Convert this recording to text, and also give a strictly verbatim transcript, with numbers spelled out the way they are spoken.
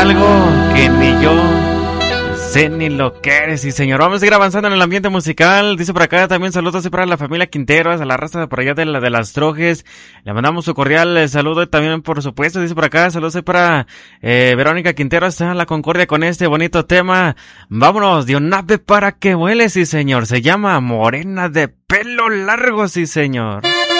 algo que ni yo sé ni lo que eres, sí señor. Vamos a seguir avanzando en el ambiente musical. Dice por acá también saludos para la familia Quinteros, a la raza de por allá de, la, de las Trojes. Le mandamos su cordial saludo también, por supuesto. Dice por acá saludos para eh, Verónica Quintero, está en la Concordia con este bonito tema. Vámonos, de un ave para que vuele, sí señor. Se llama Morena de pelo largo, sí señor.